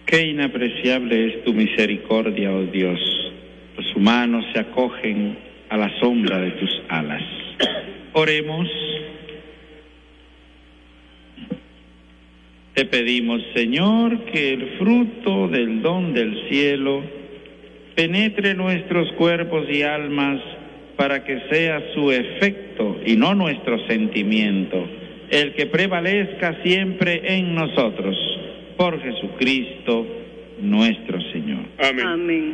Qué inapreciable es tu misericordia, oh Dios. Los humanos se acogen a la sombra de tus alas. Oremos. Te pedimos, Señor, que el fruto del don del cielo penetre nuestros cuerpos y almas para que sea su efecto y no nuestro sentimiento, el que prevalezca siempre en nosotros. Por Jesucristo nuestro Señor. Amén. Amén.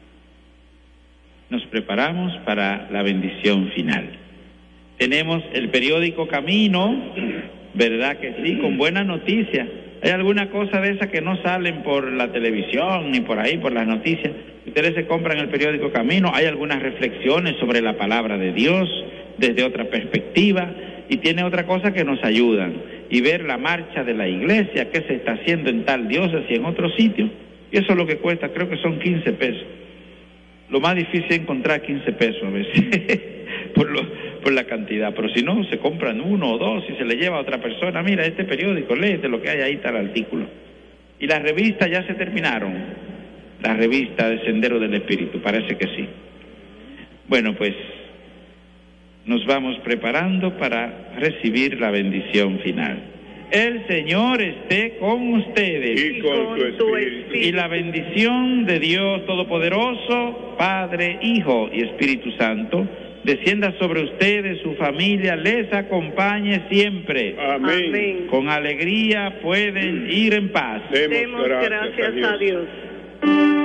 Nos preparamos para la bendición final. Tenemos el periódico Camino, ¿verdad que sí? Con buena noticia. Hay alguna cosa de esas que no salen por la televisión ni por ahí, por las noticias. Ustedes se compran el periódico Camino, hay algunas reflexiones sobre la palabra de Dios desde otra perspectiva y tiene otra cosa que nos ayudan. Y ver la marcha de la iglesia, qué se está haciendo en tal diócesis y en otro sitio. Y eso es lo que cuesta, creo que son 15 pesos. Lo más difícil es encontrar 15 pesos a veces, por la cantidad. Pero si no, se compran uno o dos y se le lleva a otra persona. Mira, este periódico, léete lo que hay ahí, está el artículo. Y las revistas ya se terminaron. La revista de Sendero del Espíritu, parece que sí. Bueno, pues nos vamos preparando para recibir la bendición final. El Señor esté con ustedes. Y con tu espíritu. Y la bendición de Dios Todopoderoso, Padre, Hijo y Espíritu Santo, descienda sobre ustedes, su familia, les acompañe siempre. Amén. Amén. Con alegría pueden ir en paz. Demos Demos gracias a Dios.